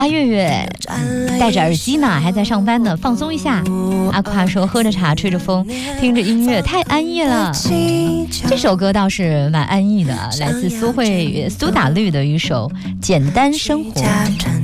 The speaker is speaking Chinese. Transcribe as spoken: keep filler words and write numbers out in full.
阿月月戴着耳机嘛，还在上班呢，放松一下。阿夸说喝着茶吹着风听着音乐太安逸了。这首歌倒是蛮安逸的，来自苏慧苏打绿的一首《简单生活》。